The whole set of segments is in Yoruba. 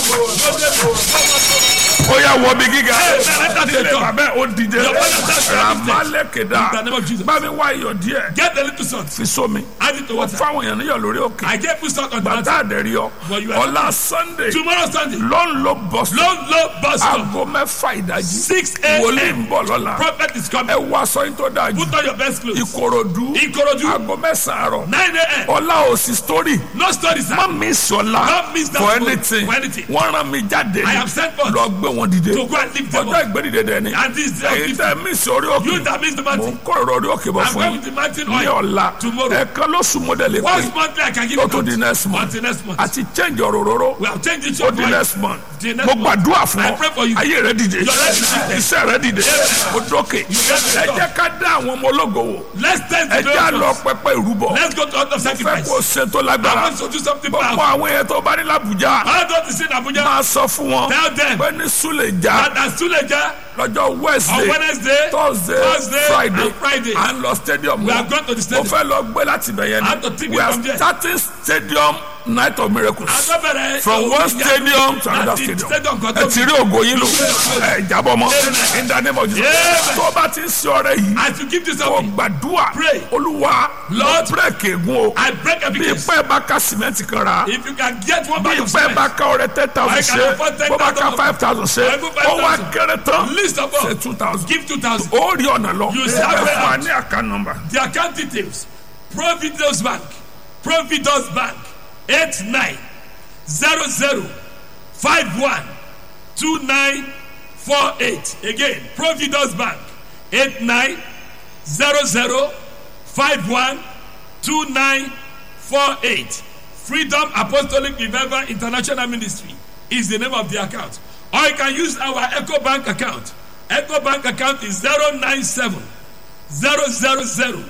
ó yá wọ bí gíga bàbá ó dìde ramalekeda bá mi wá iyọ̀ díẹ̀ Get a little salt. fi sómi Add it to water. fáwọn èèyàn níyọ̀ lórí òkè I gave you salt on the bàtà mountain. àdẹ̀rí ọ But you are ọ̀la Sunday Tomorrow Sunday. ló ń lo bọ́sù Low bus stop. aago mẹ́fà ìdájí 6 a.m. wòlíì ń bọ̀ lọ́la Prophet is coming. ẹ wá aṣọ yín tó dáa jù Put on your best clothes. Ìkòròdú Ikorodu. aago mẹ́sàn-án àárọ̀ 9 a.m. ọ̀la òsì story No stories, sir. má mi sọ̀la Don't miss that for story. anything For anything. wọ́n rán mi jáde I am sent forth lọ gbé wọn dìde to go and lift them ọjọ́ up. ìgbẹ́dìde dẹ̀ ni And this èyí tẹ́ mí sórí òkè you that means the mò ń mountain. kọ́ ìrọ̀rí òkè bọ̀ I'm fún going yín with the mountain ní oil. ọ̀la Tomorrow. ẹ̀ẹ̀kan lóṣù mọ́dẹ̀lẹ̀ Once pé monthly I can give ó you tó di next month until next month. àti change òróró We have changed it ó to di next month The next mo month. gbàdúrà fún I ọ pray for you. ayé rẹ dìde Your life is dìde. iṣẹ́ rẹ dìde ó dókè ẹ jẹ́ ká dá àwọn ọmọ ológo wò Let's test ẹ the jẹ́ àlọ́ miracles. pẹpẹ ìrúbọ Let's go to altar fẹ́ sacrifice. kó ṣe tó I lágbára want to do something gbogbo powerful. àwọn èèyàn tó bá ní l'Abuja I don't see in Abuja. máa sọ fún wọn Tell them pé ní Suleja that as Suleja lọ́jọ́ on Wednesday Wednesday, Thursday and Friday, à ń lọ stadium we are wọn going to the mo stadium. fẹ́ lọ gbé láti bẹ̀yẹn I have to take ni it we are from there. starting stadium night of miracles Agbẹ́bẹ̀rẹ̀ from one stadium to another stadium ẹ ti rí ògo yín lò ẹ jábọ̀ mọ́ in the name of Jesus Amen. tó o bá ti ń ṣe ọrẹ yìí As you give this kò up, gbàdúrà Pray. Olúwa Lord, bírèkì ègún o I break every bí case. ipẹ́ bá ká sìmẹ́ǹtì kan ra If you can get one bí bag of ipẹ́ bá cement, ká ọrẹ 10,000 I can ṣe afford bó bá ká 10,000 5,000 ṣe I put ó wá 5,000. kéré tán list of ṣe all, 2,000 give 2,000. ó rí ọ̀nà lọ You ẹ shall fún pay wa out. ní account number The account details: Providence Bank, Providence Bank, 8900512948. Again, Providence Bank, 8900512948. Freedom Apostolic Revival International Ministry is the name of the account. Or you can use our Echo Bank account. Echo Bank account is 097 000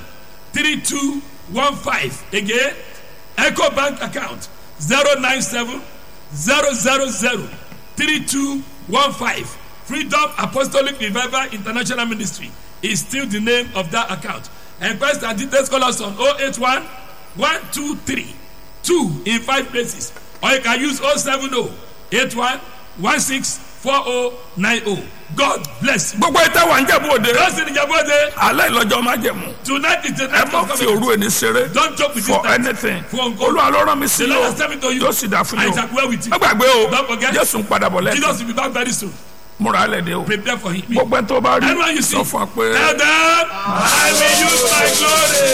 3215. Again, Echo Bank account 097 000 3215. Freedom Apostolic Revival International Ministry is still the name of that account. And first and details call us on 081 123 2 in 5 places. Or you can use 070 81 16 4090. God bless you. gbogbo ìtẹ́ wà ń jẹ́ bóde Those in Ijabode, alẹ́ ìlọ́jọ́ máa jẹ̀ mú tonight is the ẹ night má of fi coming. òru ẹni ṣeré Don't joke with for this night. anything For Olúwa ló rán mi sí The i Lord o has sent me to you. yóò sì dá fún And yín it shall o dwell with you. má gbàgbé o Don't forget. Jésù ń padà bọ̀ lẹ́sìn Jesus will be back very soon. múra alẹ́ de o Prepare for him. gbogbo ẹni tó bá rí Anyone you see, sọ fún wa pé. tell them, I will use my glory.